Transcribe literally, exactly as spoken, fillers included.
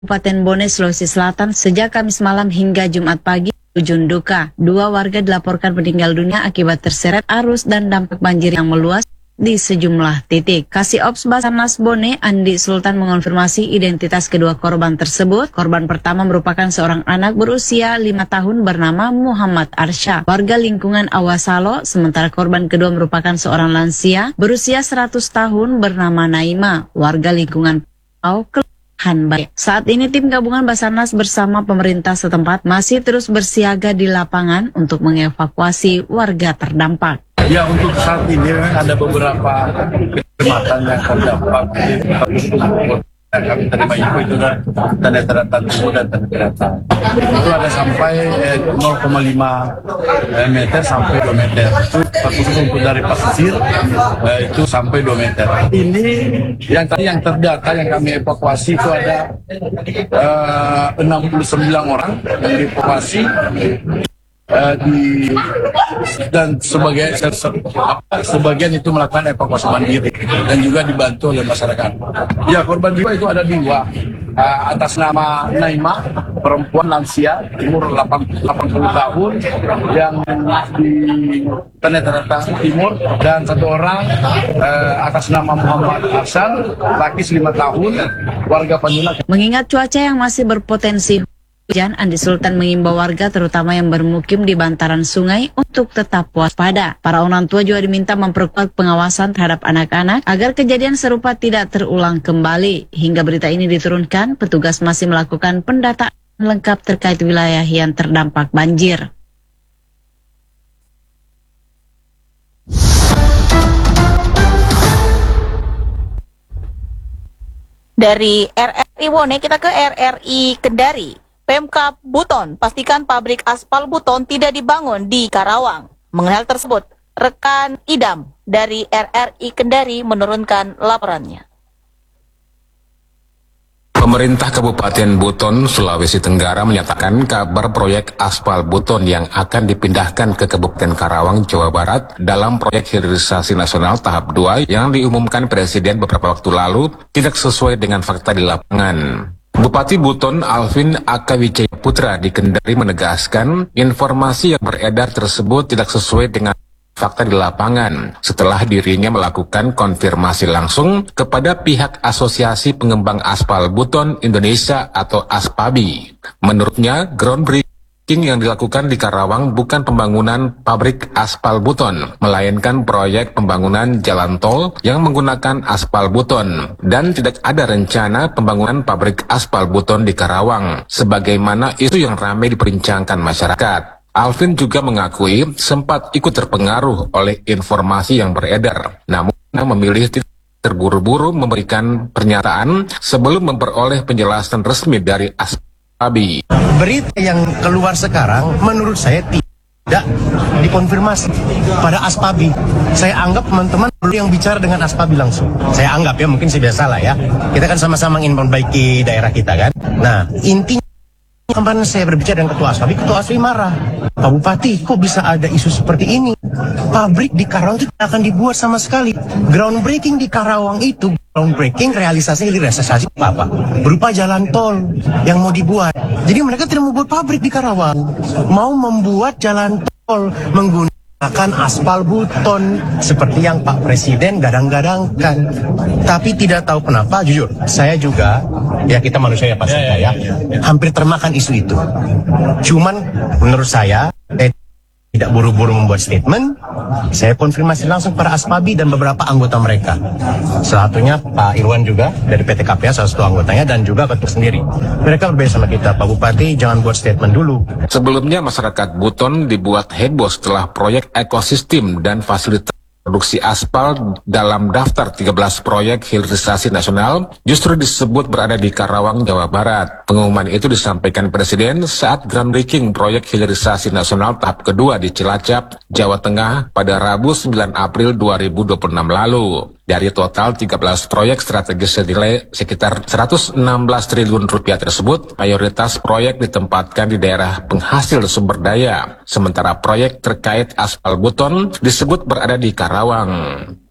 Kabupaten Bone, Sulawesi Selatan sejak Kamis malam hingga Jumat pagi ujung duka. Dua warga dilaporkan meninggal dunia akibat terseret arus dan dampak banjir yang meluas di sejumlah titik. Kasih Ops Basarnas Bone, Andi Sultan, mengonfirmasi identitas kedua korban tersebut. Korban pertama merupakan seorang anak berusia lima tahun bernama Muhammad Arsya, warga lingkungan Awasalo, sementara korban kedua merupakan seorang lansia berusia seratus tahun bernama Naima, warga lingkungan Pau, Hanbay. Saat ini tim gabungan Basarnas bersama pemerintah setempat masih terus bersiaga di lapangan untuk mengevakuasi warga terdampak. Ya, untuk saat ini ada beberapa kecamatan yang terdampak yang kami terima info itu dan Tanda Daratan Timur dan Tanda Daratan. Itu ada sampai eh, nol koma lima meter sampai dua meter. Itu khusus untuk dari pesisir eh, itu sampai dua meter. Ini yang tadi yang terdata yang kami evakuasi itu ada eh, enam puluh sembilan orang yang dievakuasi. Uh, di dan sebagai sebagian itu melakukan evakuasi mandiri dan juga dibantu oleh masyarakat. Ya, korban jiwa itu ada dua, uh, atas nama Naima, perempuan lansia umur delapan puluh tahun yang di Tanda Daratan Timur, dan satu orang uh, atas nama Muhammad Hasan, laki lima tahun, warga Panjula. Mengingat cuaca yang masih berpotensi hujan, Andi Sultan mengimbau warga terutama yang bermukim di bantaran sungai untuk tetap waspada. Para orang tua juga diminta memperkuat pengawasan terhadap anak-anak agar kejadian serupa tidak terulang kembali. Hingga berita ini diturunkan, petugas masih melakukan pendataan lengkap terkait wilayah yang terdampak banjir. Dari R R I Bone kita ke R R I Kendari. Pemkab Buton pastikan pabrik aspal Buton tidak dibangun di Karawang. Mengenai hal tersebut, rekan Idam dari R R I Kendari menurunkan laporannya. Pemerintah Kabupaten Buton, Sulawesi Tenggara menyatakan kabar proyek aspal Buton yang akan dipindahkan ke Kabupaten Karawang, Jawa Barat dalam proyek hilirisasi nasional tahap dua yang diumumkan Presiden beberapa waktu lalu tidak sesuai dengan fakta di lapangan. Bupati Buton Alvin Akawijaya Putra di Kendari menegaskan informasi yang beredar tersebut tidak sesuai dengan fakta di lapangan setelah dirinya melakukan konfirmasi langsung kepada pihak Asosiasi Pengembang Aspal Buton Indonesia atau ASPABI. Menurutnya, groundbreaking yang dilakukan di Karawang bukan pembangunan pabrik aspal Buton, melainkan proyek pembangunan jalan tol yang menggunakan aspal Buton, dan tidak ada rencana pembangunan pabrik aspal Buton di Karawang, sebagaimana isu yang ramai diperbincangkan masyarakat. Alvin juga mengakui sempat ikut terpengaruh oleh informasi yang beredar, namun memilih terburu-buru memberikan pernyataan sebelum memperoleh penjelasan resmi dari ASPABI. Berita yang keluar sekarang menurut saya tidak dikonfirmasi pada ASPABI. Saya anggap teman-teman perlu yang bicara dengan ASPABI langsung. Saya anggap ya, mungkin saya salah ya. Kita kan sama-sama ingin memperbaiki daerah kita kan. Nah, intinya kemarin saya berbicara dengan Ketua ASPABI, Ketua ASPABI marah. Pak Bupati, kok bisa ada isu seperti ini? Pabrik di Karawang itu tidak akan dibuat sama sekali. Groundbreaking di Karawang itu, groundbreaking realisasi realisasi apa? Berupa jalan tol yang mau dibuat. Jadi mereka tidak mau buat pabrik di Karawang. Mau membuat jalan tol menggunakan aspal Buton seperti yang Pak Presiden gadang-gadangkan. Tapi tidak tahu kenapa, jujur, saya juga, ya kita manusia ya Pak Serta ya, hampir termakan isu itu. Cuman menurut saya, eh, tidak buru-buru membuat statement, saya konfirmasi langsung para ASPABI dan beberapa anggota mereka. Salah satunya Pak Irwan juga dari P T K P A, salah satu anggotanya, dan juga ketua sendiri. Mereka berbeda sama kita, Pak Bupati jangan buat statement dulu. Sebelumnya masyarakat Buton dibuat heboh setelah proyek ekosistem dan fasilitas produksi aspal dalam daftar tiga belas proyek hilirisasi nasional justru disebut berada di Karawang, Jawa Barat. Pengumuman itu disampaikan Presiden saat groundbreaking proyek hilirisasi nasional tahap kedua di Cilacap, Jawa Tengah pada Rabu sembilan April dua ribu dua puluh enam lalu. Dari total tiga belas proyek strategis senilai sekitar seratus enam belas triliun rupiah tersebut, mayoritas proyek ditempatkan di daerah penghasil sumber daya, sementara proyek terkait aspal Buton disebut berada di Karawang.